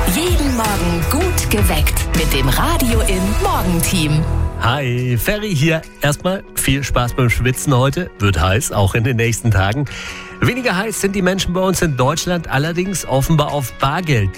Jeden Morgen gut geweckt mit dem Radio im Morgenteam. Hi, Ferry hier. Erstmal viel Spaß beim Schwitzen heute. Wird heiß, auch in den nächsten Tagen. Weniger heiß sind die Menschen bei uns in Deutschland, allerdings offenbar auf Bargeld.